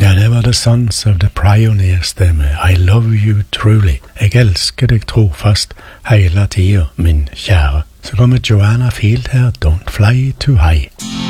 Ja, det var The Sons of the Pioneers det med I Love You Truly. Jeg elsker deg trofast hele tida, min kjære. Så kommer Joanna Field her, Don't Fly Too High.